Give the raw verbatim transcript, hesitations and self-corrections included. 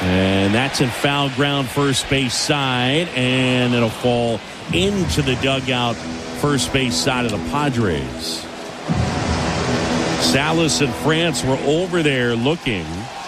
And that's in foul ground first base side, and it'll fall into the dugout first base side of the Padres. Salas and France were over there looking.